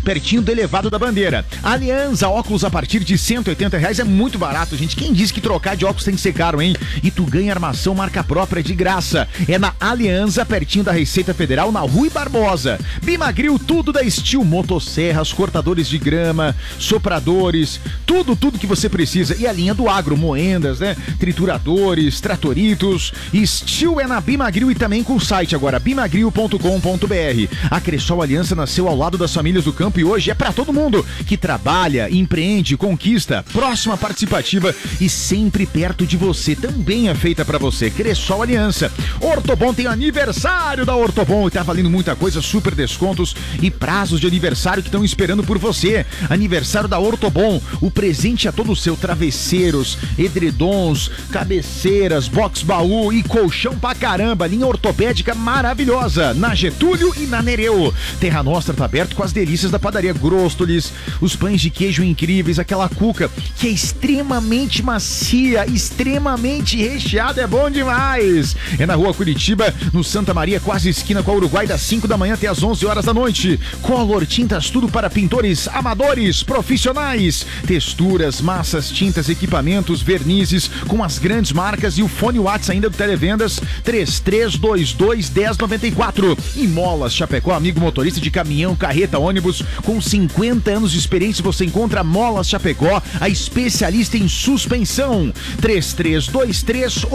pertinho do elevado da Bandeira. Aliança, óculos a partir de R$180 é muito barato, gente. Quem disse que trocar de óculos tem que ser caro, hein? E tu ganha armação marca própria de graça. É na Aliança, pertinho da Receita Federal, na Rui Barbosa. Bimagril, tudo da Steel, motosserras, cortadores de grama, sopradores, tudo que você precisa. E a linha do agro, moendas, né? Trituradores, tratoritos. Steel é na Bimagril e também com o site agora, bimagril.com.br. A Cressol Aliança nasceu ao lado das famílias do campo e hoje é para todo mundo que trabalha, empreende, conquista. Próxima, participativa e sempre perto de você. Também é feita para você. Cressol Aliança. Ortobon tem aniversário da Ortobon e tá valendo muita coisa, super descontos e prazos de aniversário que estão esperando por você. Aniversário da Ortobon, o presente a todo seu, travesseiros, edredons, cabeceiras, box baú e colchão pra caramba, linha ortopédica maravilhosa, na Getúlio e na Nereu. Terra Nostra tá aberto com as delícias da padaria Gróstolis, os pães de queijo incríveis, aquela cuca que é extremamente macia, extremamente recheada, é bom demais. É na Rua Curitiba, no Santa Maria, quase esquina com a Uruguai, das 5 da manhã até as 11 horas da noite. Color Tintas, tudo para pintores amadores, profissionais, texturas, massas, tintas, equipamentos, vernizes, com as grandes marcas e o fone WhatsApp ainda do Televendas 3322-1094. E Molas Chapecó, amigo motorista de caminhão, carreta, ônibus, com 50 anos de experiência, você encontra Molas Chapecó, a especialista em suspensão. 3323